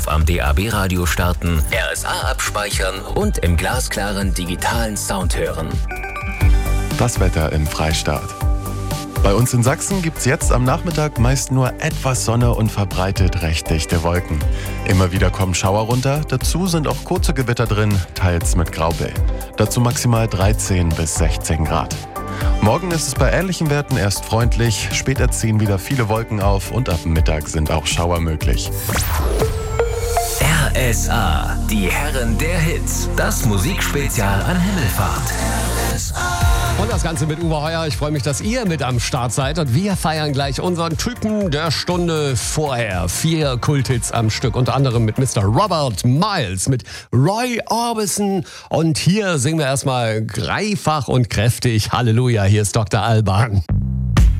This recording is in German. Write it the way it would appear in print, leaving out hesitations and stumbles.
Verlauf am DAB-Radio starten, RSA abspeichern und im glasklaren digitalen Sound hören. Das Wetter im Freistaat. Bei uns in Sachsen gibt's jetzt am Nachmittag meist nur etwas Sonne und verbreitet recht dichte Wolken. Immer wieder kommen Schauer runter, dazu sind auch kurze Gewitter drin, teils mit Graupel. Dazu maximal 13 bis 16 Grad. Morgen ist es bei ähnlichen Werten erst freundlich, später ziehen wieder viele Wolken auf und ab Mittag sind auch Schauer möglich. RSA, die Herren der Hits, das Musikspezial an Himmelfahrt. Und das Ganze mit Uwe Heuer. Ich freue mich, dass ihr mit am Start seid. Und wir feiern gleich unseren Typen der Stunde vorher. 4 Kulthits am Stück, unter anderem mit Mr. Robert Miles, mit Roy Orbison. Und hier singen wir erstmal dreifach und kräftig Halleluja. Hier ist Dr. Alban.